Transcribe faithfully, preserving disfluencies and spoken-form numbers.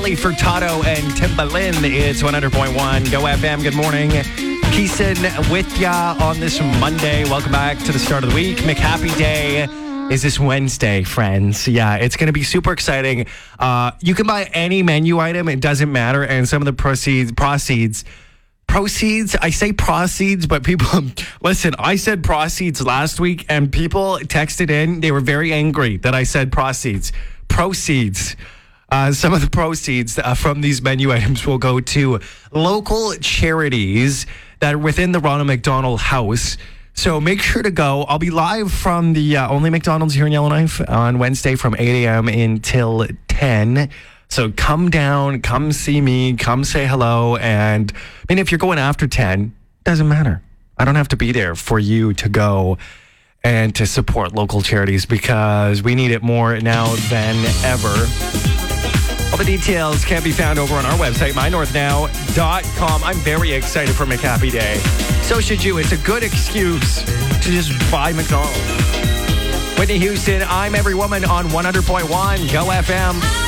Nelly Furtado and Timbaland. It's one hundred point one Go F M. Good morning. Keeson with ya on this Monday. Welcome back to the start of the week. McHappy Day is this Wednesday, friends. Yeah, it's going to be super exciting. Uh, you can buy any menu item. It doesn't matter. And some of the proceeds, proceeds, proceeds, I say proceeds, but people, listen, I said proceeds last week and people texted in. They were very angry that I said proceeds. Proceeds. Uh, some of the proceeds uh, from these menu items will go to local charities that are within the Ronald McDonald House. So make sure to go. I'll be live from the uh, only McDonald's here in Yellowknife on Wednesday from eight a.m. until ten. So come down, come see me, come say hello. And I mean, if you're going after ten, doesn't matter. I don't have to be there for you to go and to support local charities because we need it more now than ever. All the details can be found over on our website, my north now dot com. I'm very excited for McHappy Day. So should you. It's a good excuse to just buy McDonald's. Whitney Houston, I'm Every Woman on one hundred point one Go F M.